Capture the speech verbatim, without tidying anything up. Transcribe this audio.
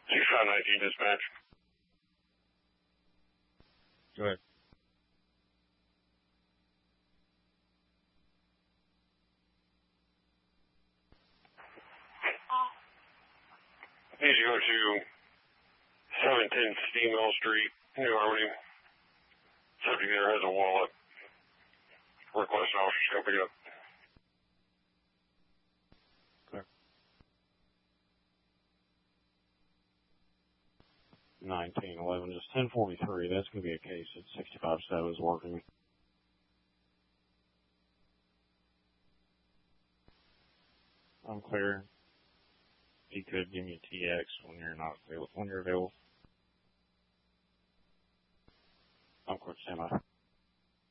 six five nineteen dispatch. Go ahead. I need to go to seven ten Steammill Street, New Harmony. Subject there has a wallet. Request an officer to come pick it up. nineteen eleven, just ten forty-three. That's going to be a case that sixty-five seven is working. I'm clear. You could give me a T X when you're not when you're available. I'm clear, stand by.